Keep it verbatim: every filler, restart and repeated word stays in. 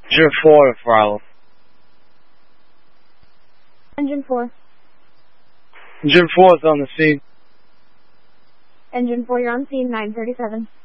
Engine four, Frau. Engine four. Engine four is on the scene. Engine four, you're on scene, nine thirty-seven.